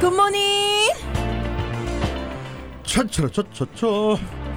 굿모닝. 쳤.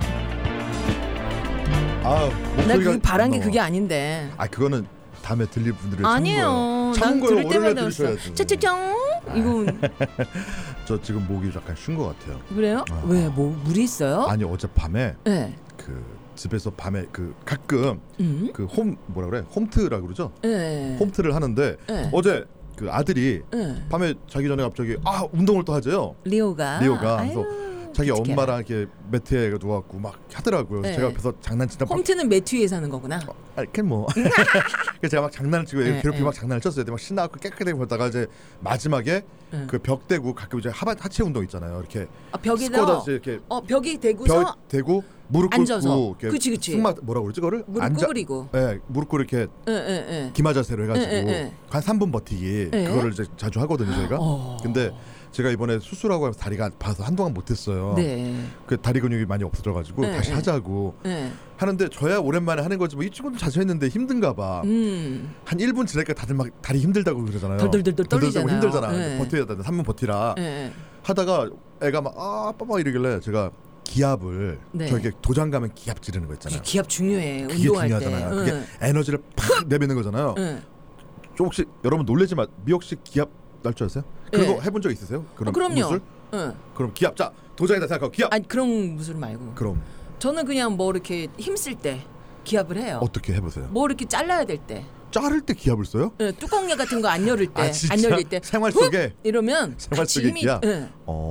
아, 나 목소리가 그 바란 게 너무- 그게 아닌데. 아, 그거는 다음에 들릴 분들을 아니에요. 참은 난 거예요. 들을 월요일에 때마다 들으셔야지. 채채청 이거 저 지금 목이 약간 쉰 것 같아요. 그래요? 왜 뭐 물이 있어요? 아니 어젯밤에 네. 그 집에서 밤에 그 가끔 음? 그 뭐라 그래 홈트라고 그러죠. 네. 홈트를 하는데 네. 어제 그 아들이 네. 밤에 자기 전에 갑자기 운동을 또 하재요. 리오가. 그래서 자기 기특해. 엄마랑 이렇게 매트에 누워갖고 막 하더라고요. 네. 제가 옆에서 장난치다 막 홈트는 매트 위에 사는 거구나. 그냥 뭐 그래서 제가 막 장난을 치고 네, 괴롭히고 네. 막 장난을 쳤어요. 막 신나고 깨끗하게 보다가 이제 마지막에 네. 그 벽 대고 가끔 이제 하체 운동 있잖아요. 이렇게 벽에다 스쿼트 이렇게 벽이 대고서 벽 대고 무릎 앉아서. 꿇고 이렇게 그치. 승마 뭐라고 그러지 그거를 무릎 구부리고. 네, 무릎 꿇고 이렇게 예. 기마 자세로 해가지고 예. 한 3분 버티기 예. 그거를 이제 자주 하거든요 저희가. 근데 제가 이번에 수술하고 하면서 다리가 아파서 한동안 못했어요. 네. 그 다리 근육이 많이 없어져가지고 네, 다시 네. 하자고 네. 하는데 저야 오랜만에 하는 거지 뭐 이 친구도 자주 했는데 힘든가 봐. 한 1분 지나니까 다들 막 다리 힘들다고 그러잖아요. 덜덜덜덜 떨리잖아요. 힘들잖아. 네. 버텨야 된다. 3분 버티라. 네. 하다가 애가 막 아빠 막 이러길래 제가 기압을 네. 저렇게 도장 가면 기압 지르는 거 있잖아요. 기압 중요해. 그게 운동할 중요하잖아요. 때. 그게 에너지를 팍 내뱉는 거잖아요. 좀 혹시 여러분 놀라지 마. 미역 씨 기압 날 줄 아세요? 그런 네. 거 해본 적 있으세요? 그럼요. 무술? 그럼 기압 자 도장에다 생각하고 기압. 아니 그런 무술 말고. 그럼 저는 그냥 뭐 이렇게 힘쓸 때 기압을 해요. 어떻게 해보세요? 뭐 이렇게 잘라야 될 때. 자를 때 기압을 써요? 네, 뚜껑 같은 거 안 열릴 때, 진짜? 안 열릴 때 생활 속에 이러면 생활 같이 속에 힘이- 기압. 네.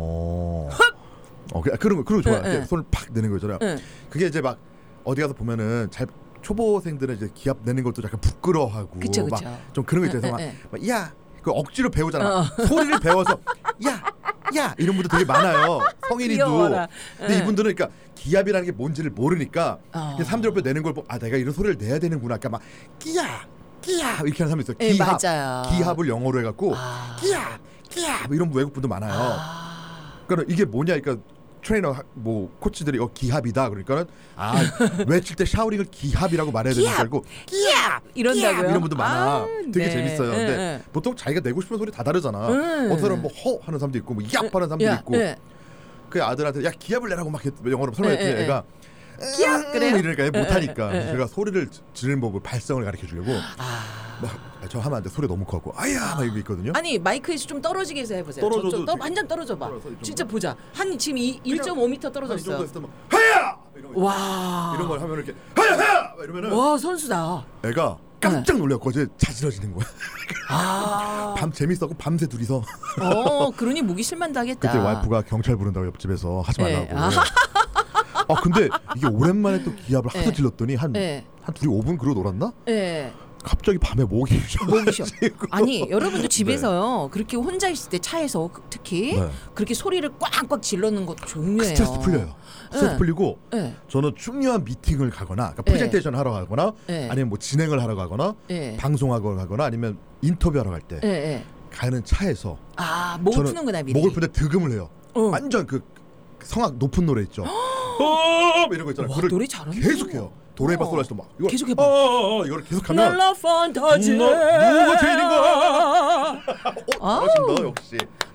그런 거 좋아요. 네. 손을 팍 내는 거잖아요. 네. 그게 이제 막 어디 가서 보면은 잘 초보생들은 이제 기압 내는 것도 약간 부끄러워하고 그쵸. 막 좀 그런 거 있잖아요. 네. 막 야, 그 억지로 배우잖아. 소리를 배워서 야 이런 분들 되게 많아요. 성인이도. 귀여워라. 근데 네. 이분들은 그러니까 기압이라는 게 뭔지를 모르니까 그냥 사람들 옆에 내는 걸 보고 내가 이런 소리를 내야 되는구나. 그러니까 막 기압 이렇게 하는 사람이 있어요. 네, 기합. 맞아요. 기합을 영어로 해갖고 기압 이런 외국 분들 많아요. 그러니까 이게 뭐냐, 그러니까 트레이너 뭐 코치들이 기합이다 그러니까는 외칠 때 샤우링을 기합이라고 말해야 되는 줄 알고 기압 이런다고요. 이런 분도 많아. 되게 네. 재밌어요. 근데 네. 보통 자기가 내고 싶은 소리 다 다르잖아. 어떤 사람은 뭐허 하는 사람도 있고 뭐 얍 하는 사람도 있고. 그 아들한테 야 기합을 내라고 막 영어로 설명했더니 애가 기합 그래요? 이러니까 얘 못하니까 제가 소리를 지르는 법을 발성을 가르쳐 주려고 저 하면 안 돼. 소리 너무 커갖고 아야 막 이거 있거든요. 아니 마이크에서 좀 떨어지게 해서 해보세요. 떨어져도 완전 떨어져봐. 좀 진짜 보자. 한 지금 1.5m 떨어져 이 정도 있어요. 했을 때 하야 와. 이런 걸 하면 이렇게 하야 이러면은 와 선수다. 애가 깜짝 놀랐고 어제 자지러지는 거야. 밤 재밌었고 밤새 둘이서. 그러니 목이 실만다겠다. 그때 와이프가 경찰 부른다고 옆집에서 하지 네. 말라고. 근데 이게 오랜만에 또 기합을 하도 질렀더니 한 둘이 5분 그러고 놀았나? 네. 갑자기 밤에 목이 쉬어. 아니 여러분도 집에서요 그렇게 혼자 있을 때 차에서 특히 그렇게 소리를 꽉꽉 질러는 것도 중요해요. 스트레스 풀려요. 스트레스 풀리고 저는 중요한 미팅을 가거나 그러니까 프레젠테이션 하러 가거나 아니면 뭐 진행을 하러 가거나 방송하러 가거나 아니면 인터뷰하러 갈 때 가는 차에서 목을 푸는구나 미리. 목을 푸는데 득음을 해요. 완전 그 성악 높은 노래 있죠. 이런 거 있잖아요. 와, 노래 잘하네. 계속해요. 도레미파 솔라시도 막 이걸 계속 해봐. 이걸 계속하면 랄라 판타지 누가 죄인인가? 잘하신다 역시.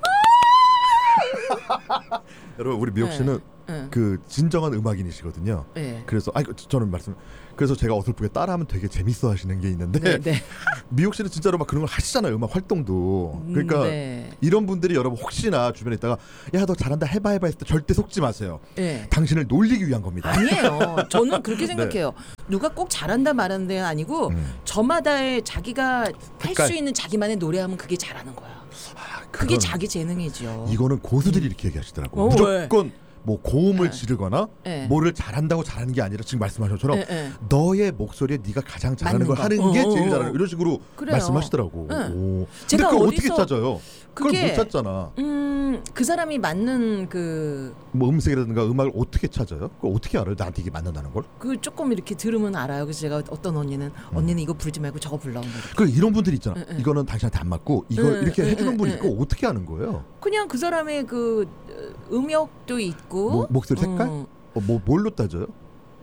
여러분 우리 미옥 씨는 그 진정한 음악인이시거든요. 그래서 저는 그래서 제가 어설프게 따라하면 되게 재밌어 하시는 게 있는데 미옥 씨는 진짜로 막 그런 걸 하시잖아요. 음악 활동도. 그러니까 이런 분들이 여러분 혹시나 주변에 있다가 야 너 잘한다 해봐 했을 때 절대 속지 마세요. 당신을 놀리기 위한 겁니다. 아니에요. 저는 그렇게 생각해요. 누가 꼭 잘한다 말하는 데는 아니고 저마다의 자기가 할 수 있는 자기만의 노래하면 그게 잘하는 거야. 그게 자기 재능이죠. 이거는 고수들이 이렇게 얘기하시더라고요. 무조건 뭐 고음을 지르거나 뭐를 잘한다고 잘하는 게 아니라 지금 말씀하신 것처럼 너의 목소리에 네가 가장 잘하는 걸 하는 게 제일 잘하는 이런 식으로 말씀하시더라고. 근데 제가 그걸 어떻게 찾아요? 그걸 못 찾잖아. 그 사람이 맞는 뭐 음색이라든가 음악을 어떻게 찾아요? 그걸 어떻게 알아요? 나한테 이게 맞는다는 걸? 그 조금 이렇게 들으면 알아요. 그래서 제가 어떤 언니는 이거 부르지 말고 저거 불러. 그 이런 분들이 있잖아. 이거는 당신한테 안 맞고 이거 이렇게 해주는 분이 있고 어떻게 하는 거예요? 그냥 그 사람의 그 음역도 있고 목소리 색깔? 뭘로 따져요?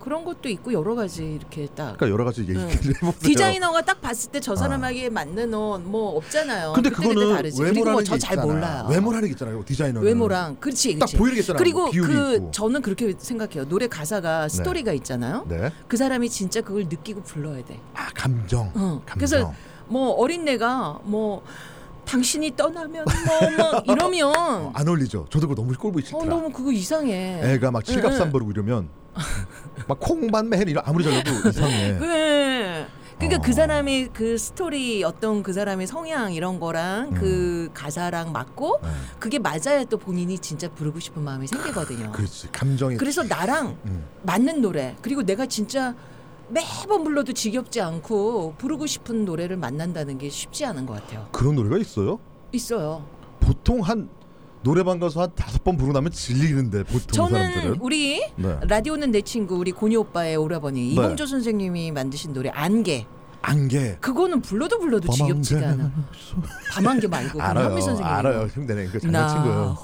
그런 것도 있고 여러 가지 이렇게 딱. 그러니까 여러 가지 얘기를 해보세요. 디자이너가 딱 봤을 때 저 사람에게 맞는 옷 뭐 없잖아요. 근데 그거는 외모라는 게 잘 몰라요. 외모라는 게 있잖아요. 디자이너는. 외모랑 그렇지. 딱 보이겠잖아요. 그리고 있고. 저는 그렇게 생각해요. 노래 가사가 스토리가 있잖아요. 네. 그 사람이 진짜 그걸 느끼고 불러야 돼. 아 감정. 그래서 뭐 어린애가 뭐 당신이 떠나면 뭐 이러면 안 어울리죠. 저도 그거 너무 꼴보기 싫더라. 너무 그거 이상해. 애가 막 칠갑산버르고 이러면 막 콩반 매해 이런 아무리 잘해도 이상해. 그래. 그러니까 그 사람의 그 스토리 어떤 그 사람의 성향 이런 거랑 그 가사랑 맞고 그게 맞아야 또 본인이 진짜 부르고 싶은 마음이 생기거든요. 그렇지. 감정이. 그래서 나랑 맞는 노래 그리고 내가 진짜 매번 불러도 지겹지 않고 부르고 싶은 노래를 만난다는 게 쉽지 않은 것 같아요. 그런 노래가 있어요? 있어요. 보통 한 노래방 가서 한 5번 부르고 나면 질리는데 보통 저는 사람들은. 우리 라디오는 내 친구 우리 고니 오빠의 오라버니 이봉조 선생님이 만드신 노래 안개. 그거는 불러도 지겹지가 않아. 밤안개 말고 현미 선생님. 알아요. 흉내내. 그 장난친구예요.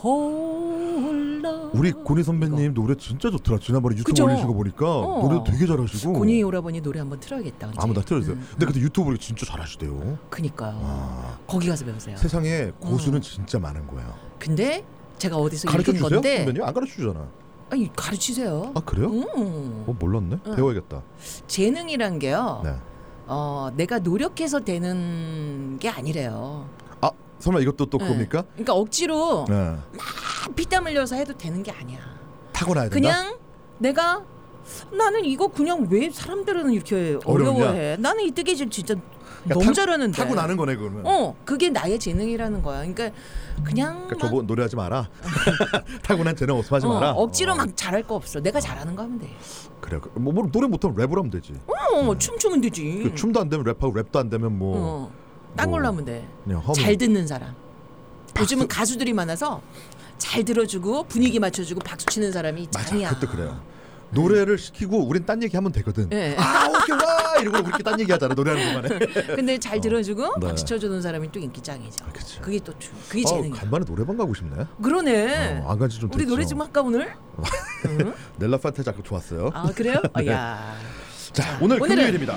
우리 고니 선배님 노래 진짜 좋더라. 지난번에 유튜브 올리신 거 보니까 노래도 되게 잘하시고. 고니 오라버니 노래 한번 틀어야겠다. 언제. 아무나 틀어주세요. 근데 그때 유튜브 보니까 진짜 잘하시대요. 그니까요. 거기 가서 배우세요. 세상에 고수는 진짜 많은 거예요. 근데 제가 어디서 가르쳐 읽은 주세요? 건데. 선배님 안 가르쳐주잖아. 아니 가르치세요. 아 그래요? 몰랐네. 배워야겠다. 재능이란 게요. 네. 내가 노력해서 되는 게 아니래요. 아 설마 이것도 또 그겁니까? 그러니까 억지로 막 피땀 흘려서 해도 되는 게 아니야. 타고나야 된다. 그냥 내가 나는 이거 그냥 왜 사람들은 이렇게 어려워해? 나는 이 뜨개질 진짜 너무 잘하는데. 타고나는 거네 그러면. 그게 나의 재능이라는 거야. 그러니까 그냥 저보 노래하지 마라. 타고난 재능 없어 하지 마라. 억지로 막 잘할 거 없어. 내가 잘하는 거 하면 돼. 그래. 뭐 노래 못하면 랩을 하면 되지. 춤추면 되지. 그 춤도 안 되면 랩하고 랩도 안 되면 뭐. 딴 걸로 하면 돼. 잘 듣는 사람. 요즘은 가수들이 많아서 잘 들어주고 분위기 맞춰주고 박수 치는 사람이 짱이야. 그것도 그래요. 노래를 시키고 우린 딴 얘기 하면 되거든. 네. 아 오케이 와 이러고 우리끼리 딴 얘기 하잖아 노래하는 동안에. 근데 잘 들어주고 박수 쳐주는 사람이 또 인기 짱이죠. 그게 또 그게 재능이야. 간만에 노래방 가고 싶네. 그러네. 안 간지 좀 됐죠. 우리 노래 좀 할까 오늘? 넬라 판테 작곡 좋았어요. 아 그래요? 네. 야. 자 오늘 금요일입니다.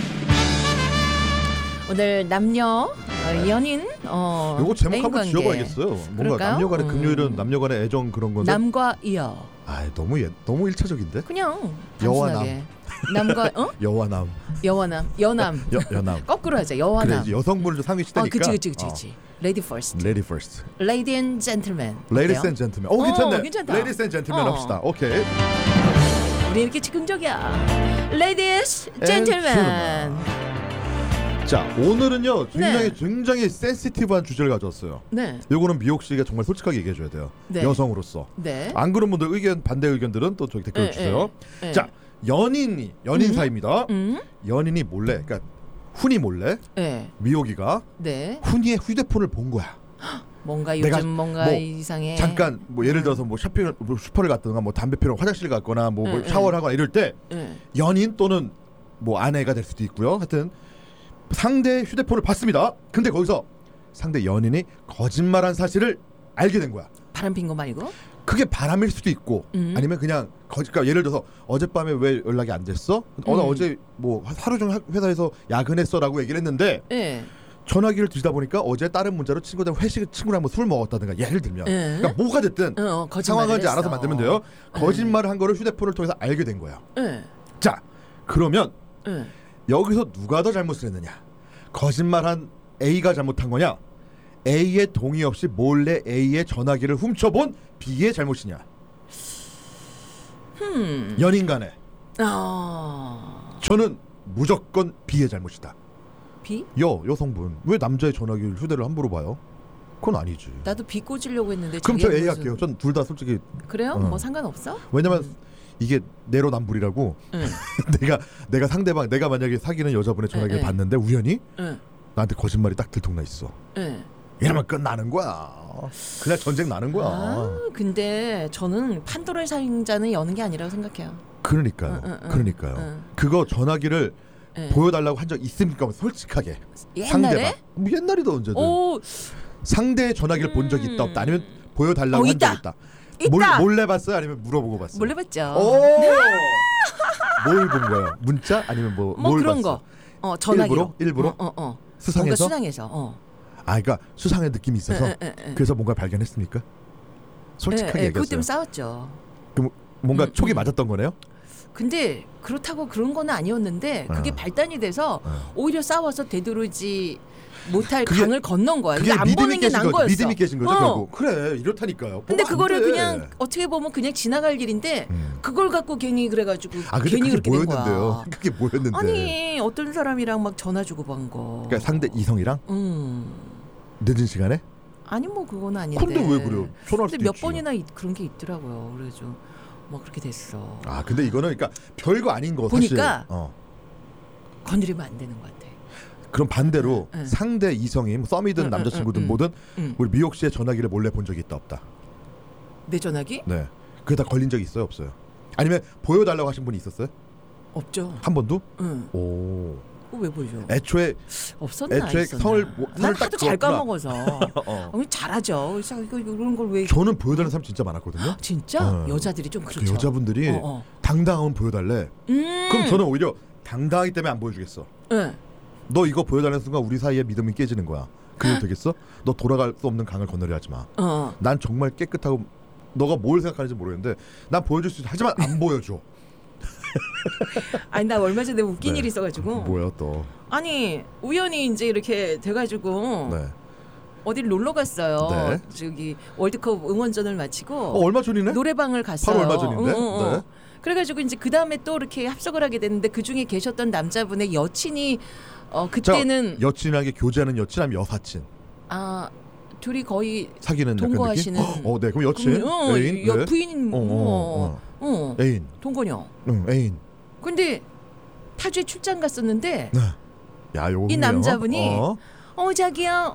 오늘 남녀 연인 요거 제목 한번 지어봐야겠어요. 뭔가 그럴까요? 남녀간의 금요일은 남녀간의 애정 그런 건데. 남과 이어. 아 너무 1차적인데. 그냥 여와남. 남과 여와남. 여남. 거꾸로 하자. 여와남. 그래 여성분을 상위시대니까. 그치. Lady first. Lady and gentleman. Ladies and gentlemen. 괜찮네. 괜찮다. Ladies and gentlemen 합시다. 오케이. 우리 이렇게 즉흥적이야. Ladies, gentlemen. 자 오늘은요 굉장히 센시티브한 주제를 가져왔어요. 네. 요거는 미옥 씨가 정말 솔직하게 얘기해줘야 돼요. 네. 여성으로서. 네. 안 그런 분들 반대 의견들은 또 저기 댓글 주세요. 자 연인 사이입니다. 연인이 몰래, 그러니까 훈이 몰래 미옥이가 훈이의 휴대폰을 본 거야. 뭔가 요즘 뭔가 이상해. 잠깐 뭐 예를 들어서 뭐 슈퍼를 갔거나 뭐 담배 피러 화장실 갔거나 뭐 샤워를 하거나 이럴 때 연인 또는 뭐 아내가 될 수도 있고요. 하여튼 상대의 휴대폰을 봤습니다. 근데 거기서 상대 연인이 거짓말한 사실을 알게 된 거야. 바람 핀 거 말고? 그게 바람일 수도 있고 아니면 그냥 그러니까 예를 들어서 어젯밤에 왜 연락이 안 됐어? 나 어제 뭐 하루 종일 회사에서 야근했어라고 얘기를 했는데 전화기를 뒤지다 보니까 어제 다른 문자로 친구랑 한번 술 먹었다든가 예를 들면 그러니까 뭐가 됐든 상황하지 않아서 만들면 돼요. 거짓말을 한 거를 휴대폰을 통해서 알게 된 거야. 자 그러면 여기서 누가 더 잘못을 했느냐? 거짓말한 A가 잘못한 거냐? A의 동의 없이 몰래 A의 전화기를 훔쳐본 B의 잘못이냐? 연인 간에 저는 무조건 B의 잘못이다. B? 여성분 왜 남자의 전화기를 휴대를 함부로 봐요? 그건 아니지. 나도 B 꽂으려고 했는데 그럼 저 A 할게요. 전 둘 다 솔직히 그래요? 뭐 상관없어? 왜냐면 이게 내로남불이라고. 내가 상대방 내가 만약에 사귀는 여자분의 전화기를 봤는데 우연히 나한테 거짓말이 딱 들통나 있어. 이러면 끝나는 거야. 그냥 전쟁 나는 거야. 근데 저는 판도라의 상자는 여는 게 아니라고 생각해요. 그러니까요. 그거 전화기를 보여달라고 한 적 있습니까? 솔직하게. 옛날에? 상대방. 뭐 옛날이도 언제든. 상대의 전화기를 본 적이 있다 없다 아니면 보여달라고 한 적이 있다. 몰래 봤어요? 아니면 물어보고 봤어요? 몰래 봤죠. 뭘 본 거예요? 문자 아니면 뭐 그런 봤어? 거. 전화기로. 일부러? 수상해서? 수상해서. 그러니까 수상의 느낌이 있어서 그래서 뭔가 발견했습니까? 솔직하게 얘기했어요. 그것 때문에 싸웠죠. 그럼 뭔가 촉이 맞았던 거네요? 근데 그렇다고 그런 건 아니었는데 그게 발단이 돼서 오히려 싸워서 되도록이지 못할 강을 건넌 거야. 그게 안 보는 게 난 거였어. 믿음이 깨진 거죠. 결국. 그래 이렇다니까요. 근데 그거를 그냥 어떻게 보면 그냥 지나갈 일인데 그걸 갖고 괜히 그래가지고 괜히 그렇게 된 거야. 그게 뭐였는데? 아니 어떤 사람이랑 막 전화 주고 반 거. 그러니까 상대 이성이랑? 늦은 시간에? 아니 뭐 그건 아닌데. 근데 왜 그래요? 전화할 근데 몇 번이나 그런 게 있더라고요. 그래서 뭐 그렇게 됐어. 근데 이거는 그러니까 별거 아닌 거 보니까 사실. 건드리면 안 되는 것 같아. 그럼 반대로 상대 이성이 썸이든 남자친구든 뭐든 우리 미옥 씨의 전화기를 몰래 본 적이 있다 없다? 내 전화기? 네. 그게 다 걸린 적이 있어요 없어요? 아니면 보여달라고 하신 분이 있었어요? 없죠. 한 번도? 응. 오. 왜 보여줘? 애초에 없었나? 애초에 성을 난 하도 잘 까먹어서. 잘하죠. 이런 걸 왜? 저는 보여달라는 사람 진짜 많았거든요. 진짜? 여자들이 좀 그렇죠. 여자분들이 당당하면 보여달래. 그럼 저는 오히려 당당하기 때문에 안 보여주겠어. 너 이거 보여달라는 순간 우리 사이에 믿음이 깨지는 거야. 그래도 되겠어? 너 돌아갈 수 없는 강을 건너려 하지 마. 난 정말 깨끗하고 너가 뭘 생각하는지 모르겠는데 난 보여줄 수 있어. 하지만 안 보여줘. 아니 나 얼마 전에 웃긴 일이 있어가지고. 뭐야 또? 아니 우연히 이제 이렇게 돼가지고 어딜 놀러 갔어요. 네. 저기 월드컵 응원전을 마치고 얼마 전이네? 노래방을 갔어요. 바로 얼마 전인데? 네. 그래가지고 이제 그 다음에 또 이렇게 합석을 하게 됐는데 그 중에 계셨던 남자분의 여친이 그때는 여친이라는 게 교제하는 여친 아니면 여사친? 둘이 거의 사귀는 동거하시는. 네, 그럼 여친, 애인, 부인, 애인, 동거녀. 애인. 근데 타주에 출장 갔었는데 이 남자분이 자기야,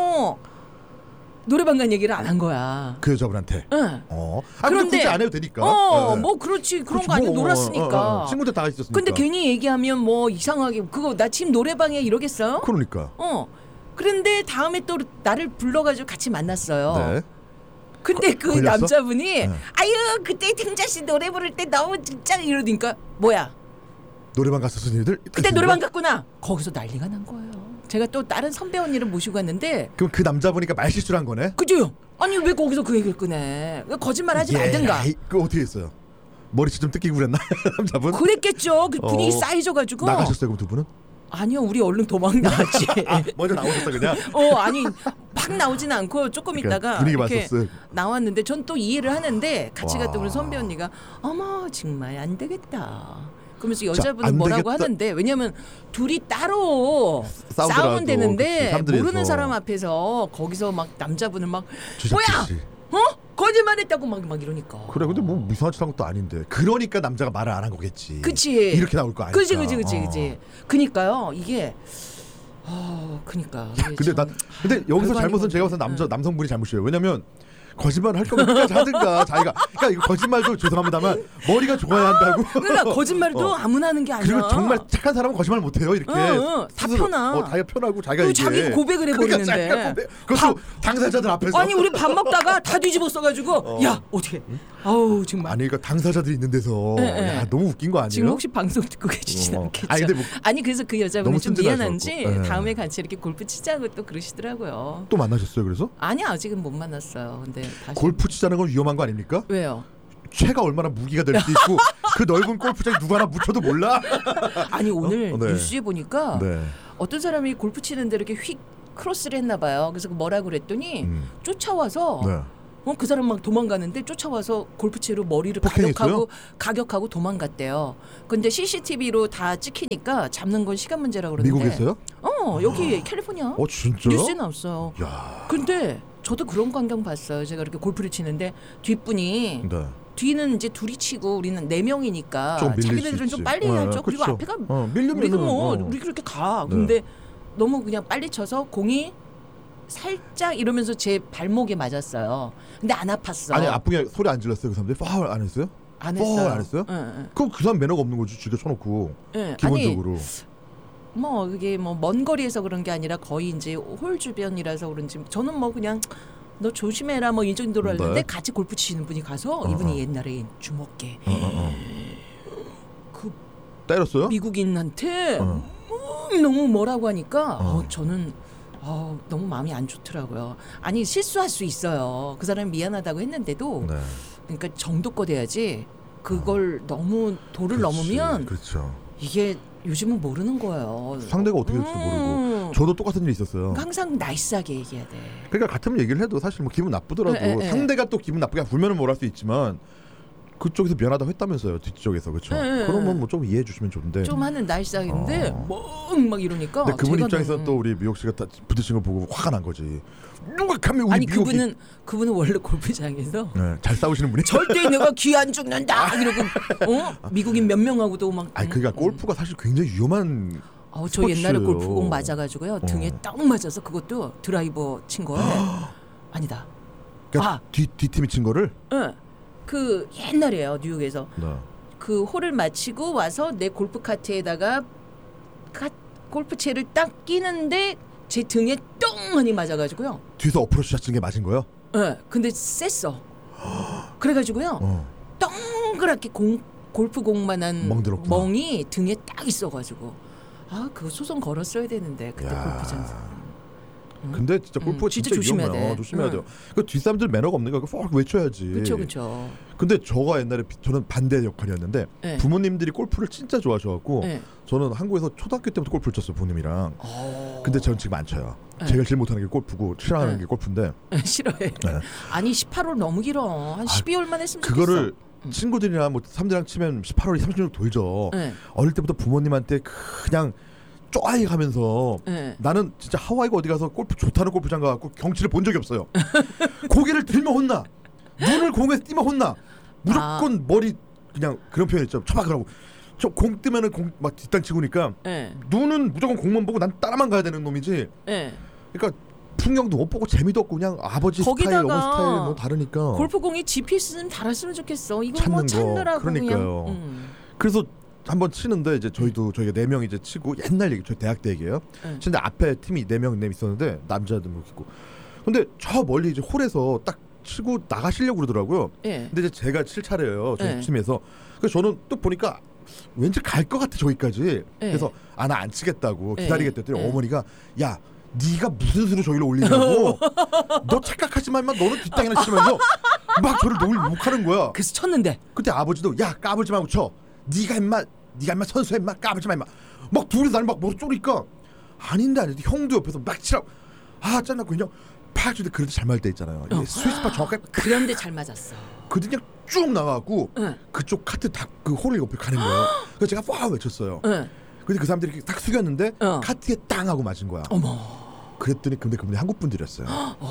노래방 간 얘기를 안 한 거야. 그 여자분한테. 그런데 굳이 안 해도 되니까. 뭐 그렇지 그런 거 아니고 놀았으니까. 친구들 다 있었으니까. 근데 괜히 얘기하면 뭐 이상하게 그거 나 지금 노래방에 이러겠어요? 그러니까. 그런데 다음에 또 나를 불러가지고 같이 만났어요. 네. 근데 그 걸렸어? 남자분이 아유 그때 등자씨 노래 부를 때 너무 진짜 이러니까 뭐야? 노래방 갔었던 일들? 그때 노래방 갔구나. 거기서 난리가 난 거예요. 제가 또 다른 선배 언니를 모시고 갔는데 그럼 그 남자분이니까 말실수를 한 거네? 그죠? 아니 왜 거기서 그 얘기를 꺼내? 거짓말하지 말든가. 그 어떻게 했어요? 머리채 좀 뜯기고 그랬나? 남자분? 그랬겠죠. 그 분위기 쌓이져가지고 나가셨어요 그럼 두 분은? 아니요, 우리 얼른 도망 나왔지. 먼저 나오셨어 그냥? 아니 막 나오지는 않고 조금 있다가 분위기 이렇게 봤었어요. 나왔는데 전 또 이해를 하는데 같이 갔던 우리 선배 언니가 어머 정말 안 되겠다. 그러면서 여자분은 뭐라고 되겠다. 하는데 왜냐면 둘이 따로 싸우면 되는데 모르는 사람 앞에서 거기서 막 남자분을 막 뭐야? 거짓말했다고 막 이러니까. 그래 근데 뭐 이상한 짓 한 것도 아닌데 그러니까 남자가 말을 안 한 거겠지. 그치. 이렇게 나올 거 아니까. 그치. 그니까요 이게 그니까. 근데 여기서 잘못은 제가 봐서 남성분이 잘못이에요. 왜냐면 거짓말을 할 거면 끝까지 하든가 자기가. 그러니까 이거 거짓말도 죄송합니다만 머리가 좋아야 한다고. 그러니까 거짓말도 아무나 하는 게 아니야. 그리고 정말 착한 사람은 거짓말 못해요. 이렇게 다 편하. 자기가 편하고 자기가 자기 고백을 해버리는데. 그러니까 그것도 당사자들 앞에서. 아니 우리 밥 먹다가 다 뒤집어 써가지고 야 어떻게? 아우 정말. 아니 그러니까 당사자들이 있는 데서 야, 너무 웃긴 거 아니에요? 지금 혹시 방송 듣고 계시진 않겠죠? 아니 그래서 그 여자분이 좀 미안한지 다음에 같이 이렇게 골프 치자고 또 그러시더라고요. 또 만나셨어요 그래서? 아니 아직은 못 만났어요. 근데 다시. 골프 치자는 건 위험한 거 아닙니까? 왜요? 채가 얼마나 무기가 될 수 있고 그 넓은 골프장에 누가 하나 묻혀도 몰라. 아니 오늘 뉴스에 보니까 어떤 사람이 골프 치는데 이렇게 휙 크로스를 했나 봐요. 그래서 뭐라 그랬더니 쫓아와서 그 사람 막 도망가는데 쫓아와서 골프채로 머리를 가격하고 도망갔대요. 근데 CCTV로 다 찍히니까 잡는 건 시간 문제라고 그러는데. 미국에서요? 여기 캘리포니아. 진짜요? 뉴스에 나왔어요. 근데 저도 그런 광경 봤어요. 제가 이렇게 골프를 치는데 뒷분이 뒤는 이제 둘이 치고 우리는 4명이니까 자기네들은 좀 빨리 하죠. 그리고 앞에가 우리가 우리 그렇게 가. 근데 너무 그냥 빨리 쳐서 공이 살짝 이러면서 제 발목에 맞았어요. 근데 안 아팠어. 아니 아프게 소리 안 질렀어요 그 사람들? 파울 안 했어요? 안 했어요. 안 했어요? 그럼 그 사람 매너가 없는 거지. 지가 쳐놓고 기본적으로. 뭐 그게 뭐 먼 거리에서 그런 게 아니라 거의 이제 홀 주변이라서 그런지 저는 뭐 그냥 너 조심해라 뭐 이 정도로 하는데 같이 골프 치시는 분이 가서 이분이 옛날에 주먹계 그 때렸어요? 미국인한테 너무 뭐라고 하니까 저는 너무 마음이 안 좋더라고요. 아니 실수할 수 있어요. 그 사람이 미안하다고 했는데도 네. 그러니까 정도껏 해야지 그걸 너무 도를 넘으면 그렇죠. 이게 요즘은 모르는 거예요. 상대가 어떻게 될지 모르고. 저도 똑같은 일이 있었어요. 항상 나이스하게 얘기해야 돼. 그러니까 같은 얘기를 해도 사실 뭐 기분 나쁘더라도 상대가 또 기분 나쁘게 불면은 뭘 할 수 있지만 그쪽에서 미안하다고 했다면서요. 뒤쪽에서. 그렇죠. 그러면 뭐 좀 이해해 주시면 좋은데. 좀 하는 나이스하게인데 막 이러니까. 근데 그분 입장에서 또 우리 미옥 씨가 부딪힌 거 보고 화가 난 거지. 누가 감히 우리 아니 미국이... 그분은 원래 골프장에서 잘 싸우시는 분이 절대 내가 귀 안 죽는다 이러고 미국인 몇 명하고도 막. 아니 그러니까 골프가 사실 굉장히 위험한. 저 옛날에 골프공 맞아가지고요 등에 딱 맞아서 그것도 드라이버 친 거에 아니다. 그러니까 뒤 팀이 친 거를? 응. 그 옛날이에요 뉴욕에서. 네. 그 홀을 마치고 와서 내 골프 카트에다가 골프채를 딱 끼는데 제 등에 똥하니 맞아가지고요. 뒤에서 어프로치 샷 친 게 맞은 거요? 네. 근데 셌어. 그래가지고요. 동그랗게 골프공만한 멍이 등에 딱 있어가지고 그거 소송 걸었어야 되는데 그때 골프장에서. 근데 진짜 골프가 진짜 조심해야 돼. 조심해야 돼요. 그 뒷사람들 매너가 없는 거 팍 외쳐야지. 그렇죠. 근데 저는 반대 역할이었는데 부모님들이 골프를 진짜 좋아하셔갖고 저는 한국에서 초등학교 때부터 골프를 쳤어요 부모님이랑. 근데 저는 지금 안 쳐요. 제가 제일 못하는 게 골프고 싫어하는 게 골프인데. 싫어해. 아니 18홀 너무 길어. 한 12홀만 했으면 좋겠어. 그거를 친구들이랑 뭐 사람들이랑 치면 18홀이 30분 돌죠. 어릴 때부터 부모님한테 그냥 쪼아이 가면서 나는 진짜 하와이가 어디 가서 골프 좋다는 골프장 가갖고 경치를 본 적이 없어요. 고개를 들면 혼나. 눈을 공에서 띄면 혼나. 무조건 머리 그냥 그런 표현 있죠. 쳐박으라고. 저 공 뜨면은 공 막 뒷땅 치고니까 눈은 무조건 공만 보고 난 따라만 가야 되는 놈이지. 그러니까 풍경도 못 보고 재미도 없고 그냥 아버지 스타일, 어머니 스타일 너무 다르니까. 골프공이 GPS 좀 달았으면 좋겠어. 이거 뭐 찾느라고 그러니까요. 그냥. 그래서 한번 치는데 이제 저희가 4명 이제 치고 옛날 얘기, 저희 대학 때 얘기예요. 근데 앞에 팀이 4명 있었는데 남자들 뭐 있고. 근데 저 멀리 이제 홀에서 딱 치고 나가시려고 그러더라고요. 근데 이제 제가 칠 차례예요. 저희 팀에서. 그래서 저는 또 보니까 왠지 갈 것 같아 저기까지. 그래서 나 안 치겠다고 기다리겠다 했더니 어머니가 야 네가 무슨 수로 저기로 올리냐고. 너 착각하지 마. 너는 뒷땅이나 치면서 막 저를 욕하는 거야. 그래서 쳤는데 그때 아버지도 야 까불지 말고 쳐. 네가 임마 선수야 임마 까불지 마 임마. 막 둘이 나를 막 머리 쪼리니까 아닌데 형도 옆에서 막 치라고. 짠나고 그냥 팍 주는데 그래도 잘 맞을 때 있잖아요. 스위스파 정확하게 그런데 잘 맞았어. 그때 그냥 쭉 나가고 그쪽 카트 다 그 홀을 옆에 가는 거예요. 그래서 제가 팍 외쳤어요. 근데 그 사람들이 이렇게 딱 숙였는데 카트에 땅 하고 맞은 거야. 어머. 그랬더니 근데 그분이 한국 분들이었어요.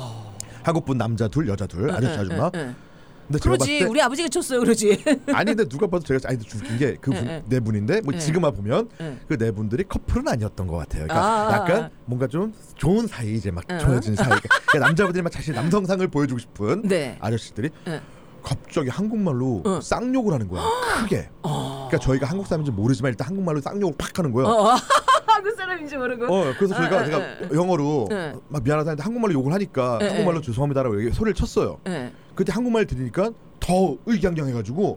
한국 분 남자 둘 여자 둘 아저씨 아줌마. 근데 그러지 우리 아버지가 쳤어요 그러지. 아니 근데 누가 봐도 제가 웃긴 게 그 네 분인데 뭐 지금만 보면 그 네 분들이 커플은 아니었던 것 같아요. 그러니까 약간 뭔가 좀 좋은 사이 이제 막 좋아진 사이. 그러니까 남자분들이 막 자신의 남성상을 보여주고 싶은 아저씨들이 갑자기 한국말로 쌍욕을 하는 거야. 크게. 그러니까 저희가 한국 사람인지 모르지만 일단 한국말로 쌍욕을 팍 하는 거야. 한국 사람인지 모르고. 그래서 제가 영어로 막 미안하다는데 한국말로 욕을 하니까 한국말로 죄송합니다라고 소리를 쳤어요. 그때 한국말 들으니까 더 의기양양해가지고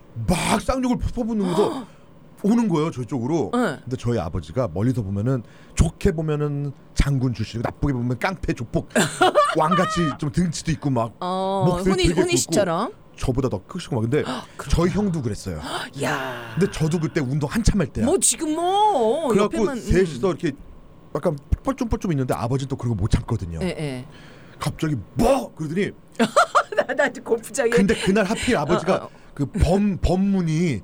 막 쌍욕을 퍼붓는면서 오는 거예요 저희 쪽으로. 근데 저희 아버지가 멀리서 보면은 좋게 보면은 장군 출신이고 나쁘게 보면 깡패 조폭 왕같이 좀 등치도 있고 막 목소리 훈이 씨처럼. 저보다 더 크시고 막 근데 저희 형도 그랬어요. 야. 근데 저도 그때 운동 한참 할 때야. 뭐 지금 뭐 그래갖고 셋이서 이렇게 약간 뻘쭘뻘쭘 있는데 아버지는 또 그런 거 못 참거든요. 갑자기 뭐 그러더니 나 골프장에. 근데 그날 하필 아버지가 그 법문이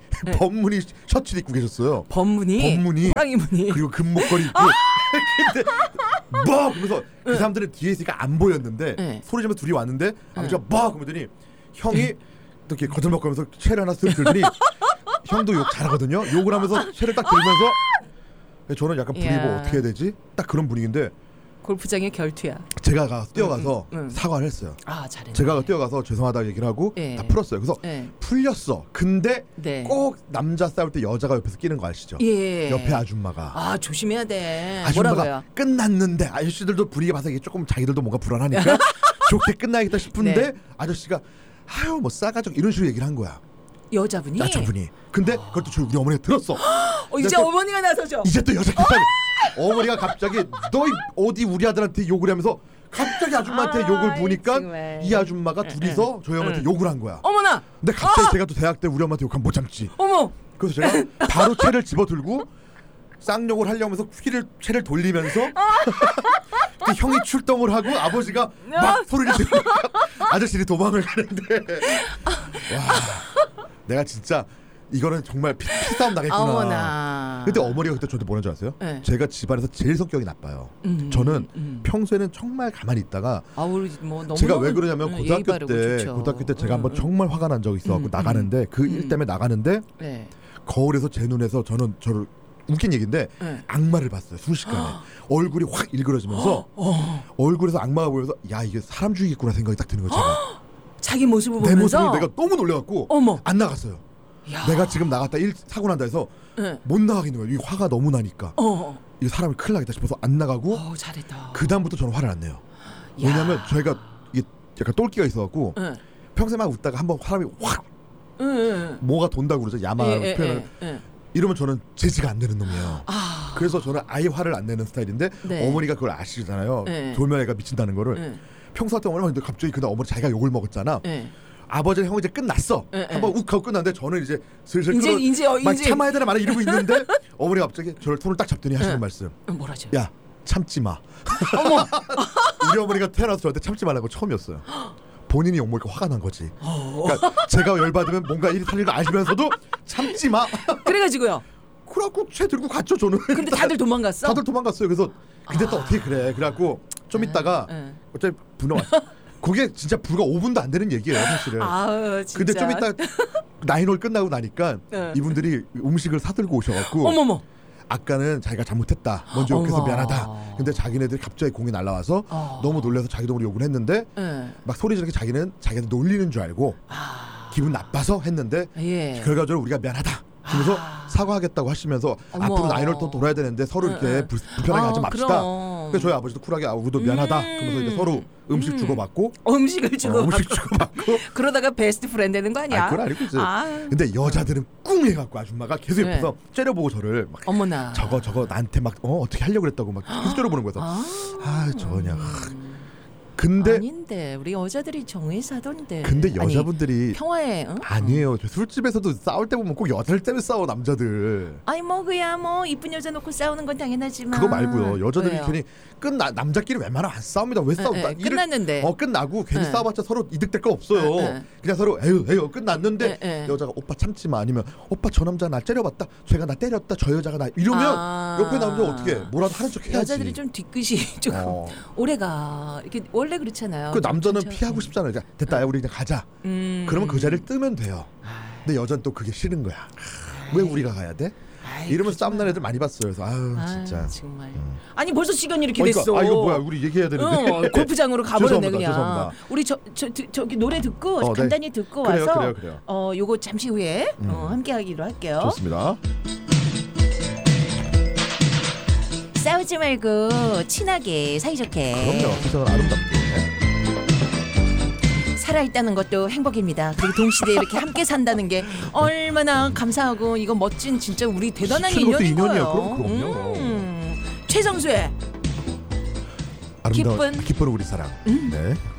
셔츠를 입고 계셨어요. 법문이 호랑이 무늬 그리고 금목걸이 입고. 근데 뭐 그래서 그 사람들은 뒤에 있으니까 안 보였는데 소리 지르면서 둘이 왔는데 아버지가 뭐 그러더니 형이 이렇게 거들먹거리면서 채를 하나 쓱 들더니 형도 욕 잘하거든요. 욕을 하면서 채를 딱 들면서 저는 약간 분위기 뭐 어떻게 해야 되지? 딱 그런 분위기인데 골프장의 결투야. 제가 뛰어가서 사과를 했어요. 잘했네. 제가 뛰어가서 죄송하다고 얘기를 하고 다 풀었어요. 그래서 풀렸어. 근데 꼭 남자 싸울 때 여자가 옆에서 끼는 거 아시죠? 옆에 아줌마가. 조심해야 돼. 아줌마가 뭐라고요? 끝났는데 아저씨들도 분위기 봐서 이게 조금 자기들도 뭔가 불안하니까 좋게 끝나야겠다 싶은데 아저씨가 아유 뭐 싸가지고 이런 식으로 얘기를 한 거야. 여자분이. 근데 그것도 우리 어머니가 들었어. 이제 어머니가 나서죠. 이제 또 여자 급하게. 어머니가 갑자기 너 어디 우리 아들한테 욕을 하면서 갑자기 아줌마한테 욕을 보니까 정말. 이 아줌마가 둘이서 저희 어머니한테 욕을 한 거야. 어머나. 근데 갑자기 제가 또 대학 때 우리 엄마한테 욕하면 못 참지. 어머. 그래서 제가 바로 채를 집어들고 쌍욕을 하려면서 채를 돌리면서 그 형이 출동을 하고 아버지가 막 소리를 지르니까 아저씨들이 도망을 가는데 와, 내가 진짜 이거는 정말 피싸움 나겠구나. 어머나. 근데 어머니가 그때 저한테 뭐라는 줄 아세요? 네. 제가 집안에서 제일 성격이 나빠요. 저는 평소에는 정말 가만히 있다가 너무 제가 왜 그러냐면 고등학교 때 제가 한번 정말 화가 난 적이 있어갖고 나가는데 그 일 때문에 나가는데 네. 거울에서 제 눈에서 저는 저를 웃긴 얘기인데 악마를 봤어요. 순식간에 얼굴이 확 일그러지면서 얼굴에서 악마가 보여서 야 이게 사람 죽이겠구나 생각이 딱 드는 거죠. 자기 모습을 보면서 내 모습을 내가 너무 놀래갖고 안 나갔어요. 야. 내가 지금 나갔다 사고 난다 해서 못 나가겠는 거예요. 이 화가 너무 나니까 이 사람이 큰일 나겠다 싶어서 안 나가고 잘했다. 그 다음부터 저는 화를 안 내요. 왜냐하면 저희가 이게 약간 똘끼가 있어갖고 평소에 막 웃다가 한번 사람이 확 뭐가 돈다고 그러죠. 야마 표현을 이러면 저는 제지가 안 되는 놈이에요. 그래서 저는 아예 화를 안 내는 스타일인데 네. 어머니가 그걸 아시잖아요. 돌면 애가 미친다는 거를. 평소 같은 어머니가 근데 갑자기 그날 어머니 자기가 욕을 먹었잖아. 아버지랑 형은 이제 끝났어. 한번 욱 하고 끝났는데 저는 이제 슬슬 막 참아야 되나 말아 이러고 있는데 어머니가 갑자기 저를 손을 딱 잡더니 하시는 말씀. 뭐라죠? 야 참지 마. 어머. 우리 어머니가 태어나서 저한테 참지 말라는 거 처음이었어요. 본인이 욕먹으니까 화가 난 거지. 그러니까 제가 열받으면 뭔가 일이 탈릴 거 아시면서도 참지 마. 그래가지고요. 그래갖고 채 들고 갔죠 저는. 근데 다들 도망갔어? 다들 도망갔어요. 그래서 근데 또 어떻게 그래. 그래갖고 좀 있다가 어차피 분명 왔어. 그게 진짜 불과 5분도 안 되는 얘기예요 사실은. 진짜. 근데 좀 이따 나인홀 끝나고 나니까 이분들이 음식을 사들고 오셔갖고 어머머. 아까는 자기가 잘못했다. 먼저 욕해서 미안하다. 근데 자기네들이 갑자기 공이 날라와서 너무 놀라서 자기도 모르게 욕을 했는데 막 소리 지르게 자기한테 놀리는 줄 알고 기분 나빠서 했는데 결과적으로 우리가 미안하다. 그래서 사과하겠다고 하시면서 앞으로 나인홀 또 돌아야 되는데 서로 이렇게 불편하게 하지 맙시다. 그래서 저희 아버지도 쿨하게 우리도 미안하다. 그러면서 이제 서로 음식 주고받고 음식을 주고받고 그러다가 베스트 프렌드 되는 거 아니야? 그건 아니고 이제 근데 여자들은 꿍 해갖고 아줌마가 계속 옆에서 째려보고 저를 막 어머나 저거 나한테 막 어떻게 하려고 그랬다고 막 계속 째려보는 거예요. 저냐 근데 아닌데 우리 여자들이 정의사던데. 근데 여자분들이 평화에 아니에요. 술집에서도 싸울 때 보면 꼭 여자들 때문에 싸워 남자들. 그야 이쁜 여자 놓고 싸우는 건 당연하지만 그거 말고요. 여자들이 괜히 남자끼리 웬만하면 안 싸웁니다. 왜 싸우다? 끝났는데. 끝나고 괜히 싸워봤자 서로 이득될 거 없어요. 그냥 서로 에휴 끝났는데 여자가 오빠 참지 마 아니면 오빠 저 남자 나 째려봤다. 쟤가 나 때렸다. 저 여자가 나 이러면 옆에 남자 어떻게 뭐라도 하는 척 해야지. 여자들이 좀 뒤끝이 조금 오래가 이렇게 원래 그렇잖아요. 그 남자는 피하고 싶잖아요. 됐다, 우리 그냥 가자. 그러면 그 자리를 뜨면 돼요. 근데 여자는 또 그게 싫은 거야. 왜 우리가 가야 돼? 이러면서 싸움난 애들 많이 봤어요. 그래서 진짜 정말. 아니 벌써 시간이 이렇게 됐어. 이거 뭐야? 우리 얘기해야 되는데. 골프장으로 가버렸네 그냥. 죄송합니다. 우리 저기 노래 듣고 간단히 듣고 와서 요거 잠시 후에 함께하기로 할게요. 좋습니다. 싸우지 말고 친하게 사이좋게. 그럼요. 세상은 아름답게. 살아있다는 것도 행복입니다. 그리고 동시대에 이렇게 함께 산다는 게 얼마나 감사하고 이거 멋진 진짜 우리 대단한 인연인 거예요. 그럼요. 최성수의 기쁜 우리 사랑. 네.